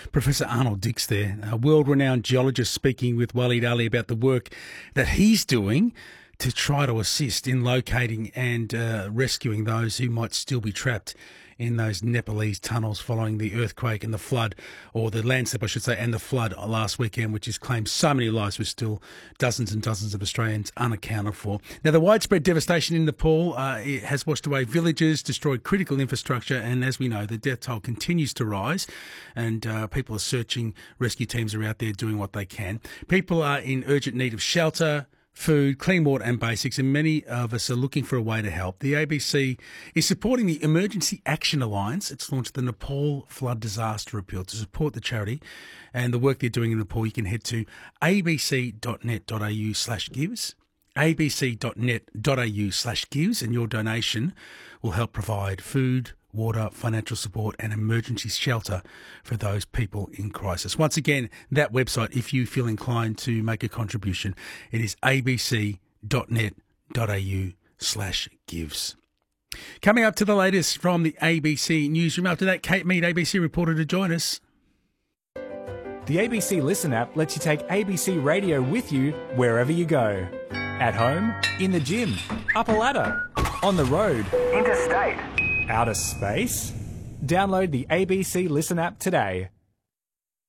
Professor Arnold Dix there, a world-renowned geologist, speaking with Waleed Ali about the work that he's doing to try to assist in locating and rescuing those who might still be trapped in those Nepalese tunnels following the earthquake and the flood, or the landslip, I should say, and the flood last weekend, which has claimed so many lives, with still dozens and dozens of Australians unaccounted for. Now, the widespread devastation in Nepal it has washed away villages, destroyed critical infrastructure, and as we know, the death toll continues to rise, and people are searching. Rescue teams are out there doing what they can. People are in urgent need of shelter, food, clean water and basics, and many of us are looking for a way to help. The ABC is supporting the Emergency Action Alliance. It's launched the Nepal Flood Disaster Appeal to support the charity and the work they're doing in Nepal. You can head to abc.net.au/gives, abc.net.au/gives, and your donation will help provide food, water, financial support and emergency shelter for those people in crisis. Once again, that website, if you feel inclined to make a contribution, it is abc.net.au/gives. Coming up to the latest from the ABC newsroom. After that, Kate Mead, ABC reporter, to join us. The ABC Listen app lets you take ABC Radio with you wherever you go. At home, in the gym, up a ladder, on the road, interstate, outer space. Download the ABC Listen app today.